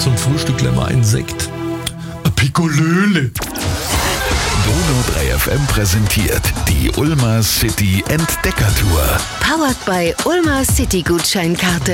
Zum Frühstück gleich ein Sekt. Ein Pikolöle. Donau 3 FM präsentiert die Ulmer City Entdeckertour. Powered by Ulmer City Gutscheinkarte.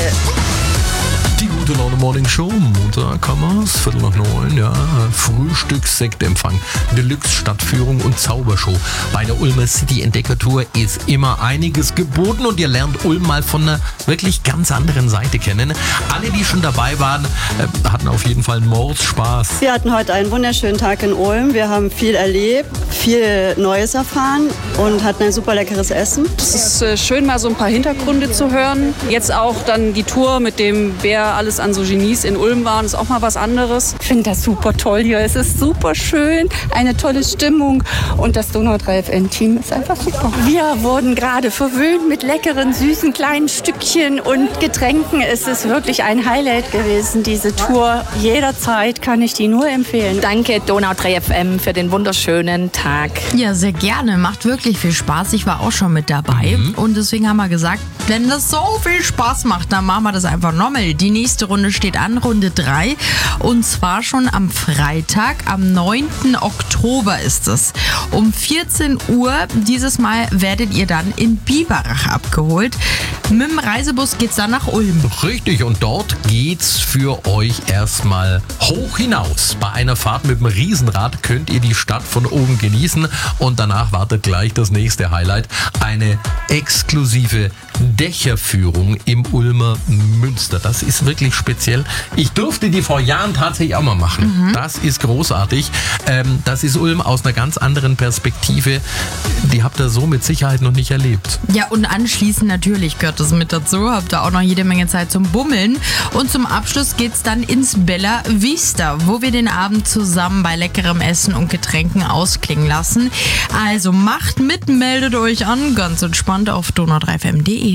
Die Gute Laune Morning Show, Montag haben wir's, 8:45, ja, Frühstückssektempfang, Deluxe-Stadtführung und Zaubershow. Bei der Ulmer City Entdeckertour ist immer einiges geboten und ihr lernt Ulm mal von einer wirklich ganz anderen Seite kennen. Alle, die schon dabei waren, hatten auf jeden Fall Mordspaß. Wir hatten heute einen wunderschönen Tag in Ulm. Wir haben viel erlebt, viel Neues erfahren und hatten ein super leckeres Essen. Es ist schön, mal so ein paar Hintergründe zu hören. Jetzt auch dann die Tour mit dem, wer alles an so Genies in Ulm waren, ist auch mal was anderes. Ich finde das super toll hier. Es ist super schön, eine tolle Stimmung und das Donau 3 FM-Team ist einfach super. Wir wurden gerade verwöhnt mit leckeren, süßen, kleinen Stückchen und Getränken. Es ist wirklich ein Highlight gewesen, diese Tour. Jederzeit kann ich die nur empfehlen. Danke Donau 3 FM für den wunderschönen Tag. Ja, sehr gerne. Macht wirklich viel Spaß. Ich war auch schon mit dabei. Und deswegen haben wir gesagt, wenn das so viel Spaß macht, dann machen wir das einfach nochmal. Die nächste Runde steht an, Runde 3. Und zwar schon am Freitag, am 9. Oktober ist es. Um 14 Uhr. Dieses Mal werdet ihr dann in Biberach abgeholt. Mit dem Reisebus geht's dann nach Ulm. Richtig, und dort geht's für euch erstmal hoch hinaus. Bei einer Fahrt mit dem Riesenrad könnt ihr die Stadt von oben genießen und danach wartet gleich das nächste Highlight. Eine exklusive Dächerführung im Ulmer Münster. Das ist wirklich speziell. Ich durfte die vor Jahren tatsächlich auch mal machen. Das ist großartig. Das ist Ulm aus einer ganz anderen Perspektive. Die habt ihr so mit Sicherheit noch nicht erlebt. Ja, und anschließend natürlich gehört das mit dazu. Habt ihr auch noch jede Menge Zeit zum Bummeln. Und zum Abschluss geht's dann ins Bella Vista, wo wir den Abend zusammen bei leckerem Essen und Getränken ausklingen lassen. Also macht mit, meldet euch an, ganz entspannt auf donau3fm.de.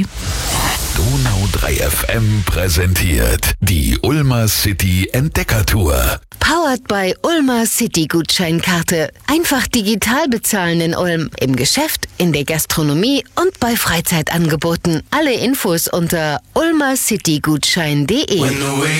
Donau 3 FM präsentiert die Ulmer City Entdeckertour. Powered by Ulmer City Gutscheinkarte. Einfach digital bezahlen in Ulm. Im Geschäft, in der Gastronomie und bei Freizeitangeboten. Alle Infos unter ulmercitygutschein.de.